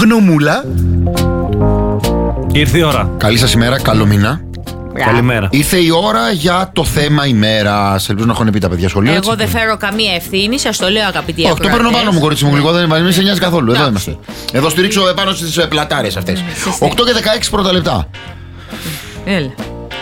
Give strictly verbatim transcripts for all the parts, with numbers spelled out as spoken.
Γνωμούλα. Ήρθε η ώρα. Καλή σας ημέρα, καλό μήνα. Καλημέρα. Ήρθε η ώρα για το θέμα ημέρας. Ελπίζω να έχουν πει τα παιδιά σχολεία. Εγώ δεν φέρω καμία ευθύνη, σας το λέω, αγαπητοί ακροατές. Όχι, το παίρνω πάνω μου, κορίτσι μου, γλυκό, δεν σε νοιάζει καθόλου. Εδώ είμαστε. Εδώ στηρίξω επάνω στις πλατάρες αυτές. οκτώ και δεκαέξι πρώτα λεπτά. Έλα.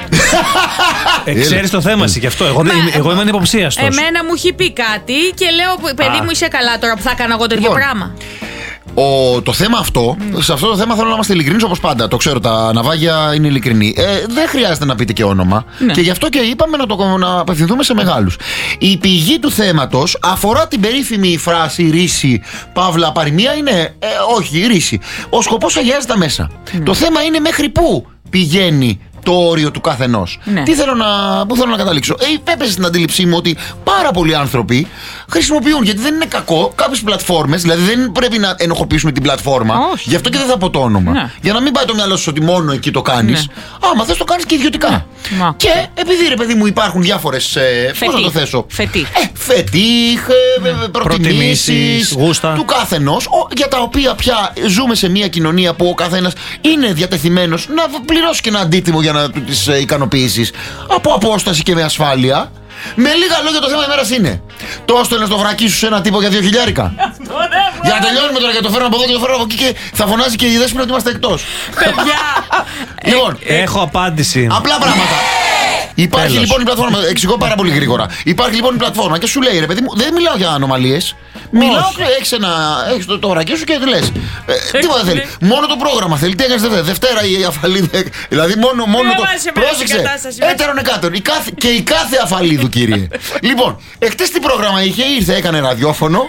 Ε, ξέρεις το θέμα εσύ γι' αυτό. Εγώ, Μα, εγώ είμαι ανυποψίαστος. Εμένα μου έχει πει κάτι και λέω, παιδί Α. μου, είσαι καλά τώρα που θα έκανα εγώ τέτοιο λοιπόν, πράγμα. Ο, το θέμα αυτό, mm. σε αυτό το θέμα θέλω να είμαστε ειλικρινείς όπως πάντα. Το ξέρω, τα ναυάγια είναι ειλικρινή. Ε, δεν χρειάζεται να πείτε και όνομα. Ναι. Και γι' αυτό και είπαμε να, το, να απευθυνθούμε σε μεγάλους. Η πηγή του θέματος αφορά την περίφημη φράση ρίση, παύλα, παροιμία. Είναι, ε, όχι, ρίση. Ο σκοπός αγιάζει τα μέσα. Mm. Το θέμα είναι μέχρι πού πηγαίνει το όριο του καθενός. Ναι. Τι θέλω να, πού θέλω να καταλήξω. Ε, έπεσε στην αντίληψή μου ότι πάρα πολλοί άνθρωποι χρησιμοποιούν, γιατί δεν είναι κακό, κάποιες πλατφόρμες, δηλαδή δεν πρέπει να ενοχοποιήσουμε την πλατφόρμα. Όχι. Γι' αυτό και δεν θα πω το όνομα. Ναι. Για να μην πάει το μυαλό σου ότι μόνο εκεί το κάνεις. Ναι. Άμα θες το κάνεις και ιδιωτικά. Ναι. Και επειδή ρε παιδί μου υπάρχουν διάφορες. Ε, πώς να το θέσω. Φετίχ. Ε, φετίχ, ε, mm. προτιμήσεις του καθενός, για τα οποία πια ζούμε σε μια κοινωνία που ο καθένας είναι διατεθειμένος να πληρώσει και ένα αντίτιμο για να του τις ε, ικανοποιήσεις από απόσταση και με ασφάλεια. Με λίγα λόγια, το θέμα ημέρας είναι: το έστελνες το βρακί σου σε ένα τύπο για δύο χιλιάρικα. Για να τελειώνουμε τώρα, για το φέρνω από εδώ και το φέρνω από εκεί και θα φωνάζει και η Δέσποινα ότι είμαστε εκτός. Παιδιά! Λοιπόν, έχω απάντηση. Απλά πράγματα. Υπάρχει Τέλος. λοιπόν η πλατφόρμα. Εξηγώ πάρα πολύ γρήγορα. Υπάρχει λοιπόν η πλατφόρμα και σου λέει, ρε παιδί μου, δεν μιλάω για ανομαλίες. Μιλάω, έχεις ένα. Έχεις το, το βρακί σου και τι λες. Ε, τίποτα θέλει. Μόνο το πρόγραμμα θέλει. Τι έκανες Δευτέρα, Δευτέρα η Αφαλίδα. Δηλαδή μόνο, μόνο το. Πρόσεξε. Έτερον εκάτον. Και η κάθε Αφαλίδου, κύριε. Λοιπόν, εχθές τι πρόγραμμα είχε, ήρθε, έκανε ραδιόφωνο.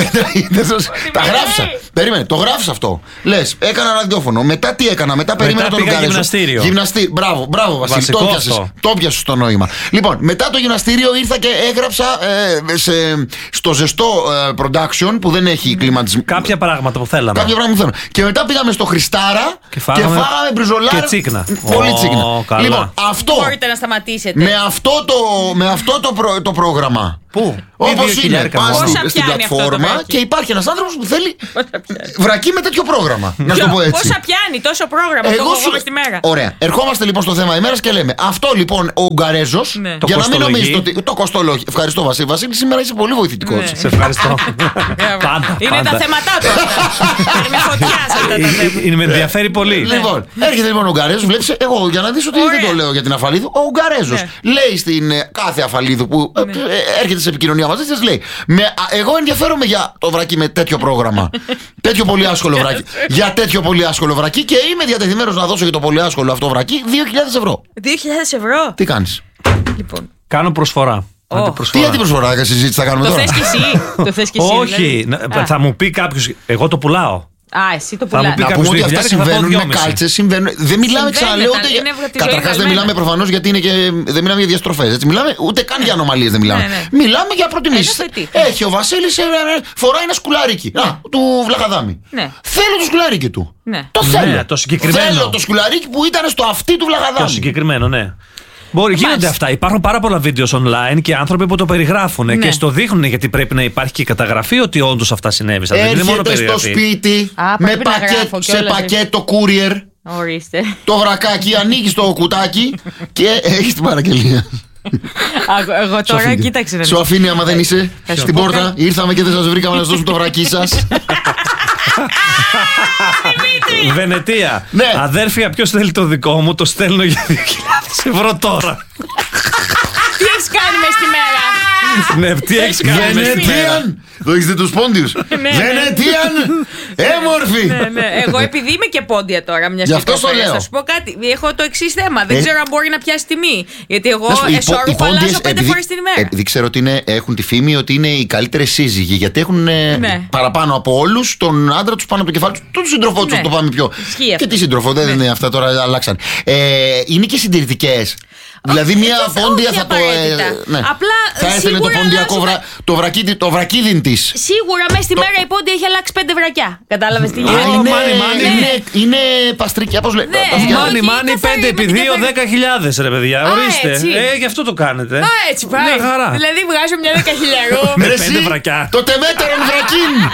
Τα γράφησα. Περίμενε, το γράφεις αυτό. Λες, έκανα ραδιόφωνο. Μετά τι έκανα, μετά περίμενα τον Ουγγαρέζο. Γυμναστήριο. Γυμναστήριο. Μπράβο, μπράβο, Βασίλη. Το πιάσες στο νόημα. Λοιπόν, μετά το γυμναστήριο ήρθα και έγραψα ε, σε, στο ζεστό ε, production που δεν έχει κλιματισμό. Κάποια πράγματα που θέλαμε. Κάποια πράγματα που θέλαμε. Και μετά πήγαμε στο Χριστάρα και φάγαμε, και φάγαμε μπριζολάρα. Και τσίκνα. Πολύ oh, τσίκνα. Καλά. Λοιπόν, αυτό. Μπορείτε να σταματήσετε. Με αυτό το, με αυτό το, προ, το πρόγραμμα. Πού? Όπως είναι, πας στην πλατφόρμα και υπάρχει ένας άνθρωπος που θέλει βρακί με τέτοιο πρόγραμμα. Να σου το πω έτσι. Πόσα πιάνει τόσο πρόγραμμα, εγώ το έχω στη μέρα. Ωραία. Ερχόμαστε λοιπόν στο θέμα ημέρας και λέμε αυτό λοιπόν ο Ουγγαρέζος. Ναι. Για να μην νομίζετε ότι. Το κοστολόγιο. Ευχαριστώ Βασίλη. Βασίλη, σήμερα είσαι πολύ βοηθητικός. Ναι. Σε ευχαριστώ. Πάντα. Είναι τα θέματά του. Με φωτιάσατε. Είναι με ενδιαφέρει πολύ. Λοιπόν, έρχεται λοιπόν ο Ουγγαρέζος, βλέπει. Εγώ για να δεις ότι δεν το λέω για την Αφαλίδου. Ο Ουγγαρέζος λέει στην κάθε Αφαλίδου που έρχεται σε επικοινωνία μαζί της, λέει: εγώ ενδιαφέρομαι για το βρακί με τέτοιο πρόγραμμα. Τέτοιο πολύ άσχολο βρακί. Για τέτοιο πολύ άσχολο βρακί και είμαι διατεθειμένος να δώσω για το πολύ άσχολο αυτό βρακί δύο χιλιάδες ευρώ. δύο χιλιάδες ευρώ. Τι κάνεις? Λοιπόν. Κάνω προσφορά. Oh. Τι αντιπροσφορά, για συζήτηση θα κάνουμε το τώρα? Θες και εσύ. Το θες και εσύ. Όχι, δηλαδή. Θα μου πει κάποιος, εγώ το πουλάω. Α, εσύ το πουλάς. Να πούμε ότι αυτά συμβαίνουν με κάλτσες, συμβαίνουν. Δεν μιλάμε, ξαναλέω, ούτε. Καταρχάς δεν μιλάμε προφανώς γιατί είναι και. Δεν μιλάμε για διαστροφές. Έτσι. Μιλάμε, ούτε καν για ανομαλίες δεν μιλάμε. Ναι, ναι. Μιλάμε για προτιμήσεις. Έχει ο Βασίλης, φοράει ένα σκουλαρίκι. Ναι. Α, του Βλαχαδάμι. Ναι. Θέλω το σκουλαρίκι του. Ναι. Το θέλω. Ναι, το συγκεκριμένο. Θέλω το σκουλαρίκι που ήταν στο αυτί του Βλαχαδάμι. Το συγκεκριμένο, ναι. Μπορεί, γίνονται αυτά. Υπάρχουν πάρα πολλά βίντεο online και άνθρωποι που το περιγράφουν ναι. και στο δείχνουν γιατί πρέπει να υπάρχει και καταγραφή ότι όντως αυτά συνέβησαν. Έρχεται δεν είναι μόνο στο σπίτι Α, με πακέτο, σε πακέτο courier. Ορίστε. Το βρακάκι, ανοίγεις το κουτάκι και έχεις την παραγγελία. Εγώ τώρα κοίταξε. Σου αφήνει άμα δεν είσαι στην πόρτα. Ήρθαμε και δεν σας βρήκαμε να σας δώσουμε το βρακί σας. Βενετία. Ναι. Αδέρφια, ποιος θέλει το δικό μου? Το στέλνω για δύο χιλιάδες ευρώ τώρα. Τι έχεις κάνει μες τη μέρα? Ναι, τι έχεις κάνει μες τη μέρα? Το έχεις δει τους πόντιους? Βενετίαν, έμορφη. Ναι, ναι. Εγώ επειδή είμαι και πόντια τώρα, μια στιγμή. Θα σου πω κάτι. Έχω το εξής θέμα. Δεν ξέρω αν μπορεί να πιάσει τιμή. Γιατί εγώ εσώρουχο αλλάζω πέντε φορές την ημέρα. Επειδή ξέρω ότι έχουν τη φήμη ότι είναι οι καλύτερες σύζυγοι. Γιατί έχουν παραπάνω από όλους τον άντρα τους πάνω από το κεφάλι τους, τον σύντροφό τους. Το πάμε πιο. Και τι σύντροφο, δεν είναι αυτά τώρα, αλλάξαν. Είναι και συντηρητικές. Δηλαδή μια πόντια θα το. Ναι. Απλά θα έστελνε το ποντιακό βρα... το, βρακί... το βρακίδιν της. Σίγουρα μέσα στη το... μέρα η πόντια έχει αλλάξει πέντε βρακιά. Κατάλαβες τι γίνεται? Είναι, είναι, είναι, είναι παστρικιά, πώς λέει. Μάνι, μάνι, πέντε επί δύο, δέκα χιλιάδες ρε παιδιά. Ορίστε. Ε, γι' αυτό το κάνετε. Α, έτσι πάει. Δηλαδή βγάζω μια δέκα χιλιάδες. Με πέντε βρακιά. Το τεμέτερον βρακίν.